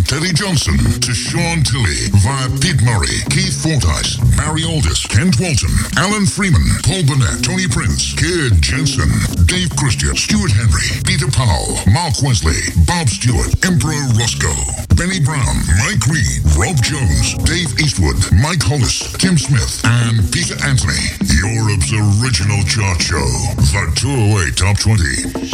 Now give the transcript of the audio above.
Teddy Johnson to Sean Tilley via Pete Murray, Keith Fordyce, Barry Aldis, Kent Walton, Alan Freeman, Paul Burnett, Tony Prince, Kid Jensen, Dave Christian, Stuart Henry, Peter Powell, Mark Wesley, Bob Stewart, Emperor Roscoe, Benny Brown, Mike Reed, Rob Jones, Dave Eastwood, Mike Hollis, Tim Smith, and Peter Anthony. Europe's original chart show, the 208 Top 20.